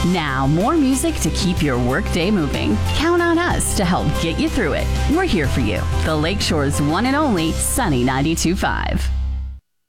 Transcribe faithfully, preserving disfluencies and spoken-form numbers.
Now, more music to keep your workday moving. Count on us to help get you through it. We're here for you. The Lakeshore's one and only Sunny ninety-two point five.